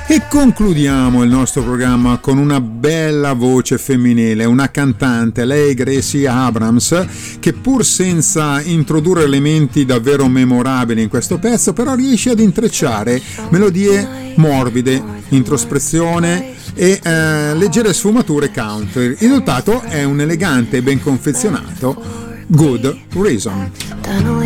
E concludiamo il nostro programma con una bella voce femminile, una cantante, lei Gracie Abrams, che pur senza introdurre elementi davvero memorabili in questo pezzo, però riesce ad intrecciare melodie morbide, introspezione e leggere sfumature country. Il risultato è un elegante e ben confezionato Good Reason.